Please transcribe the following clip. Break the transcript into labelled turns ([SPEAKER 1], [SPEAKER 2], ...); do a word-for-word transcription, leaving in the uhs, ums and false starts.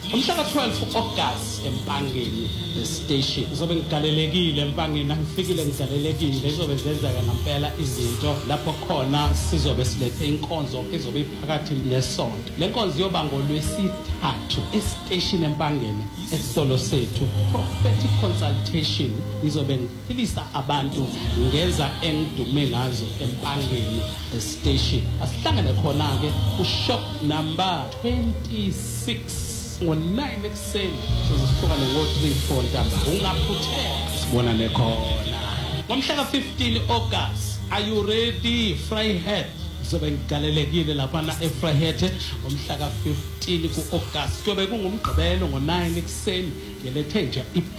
[SPEAKER 1] Umhlaka twelve August empangeni station uzobe ngigalelekile empangeni angifikile ngigalelekile izobe zenzeka ngempela izinto lapho khona sizobe silethe inkonzo ezobe iphakathi nesonto lenkonzo yoba ngolwesithathu estation empangeni esitolo sethu prophetic consultation izobe ngiphilisa abantu ngeza engidume ngazo empangeni station asihlangane khona ke ushop number twenty-six ngo-nine ekuseni sizohlukane ngo-three four ntamba ungaphutheka sibonane khona ngomhlaka fifteen August. Are you ready? Fryhead zobe ngigalelekile laphana eFryhead ngomhlaka fifteen ku-August kuyobe kungumgqibelo ngo-nine ekuseni ngelethe nje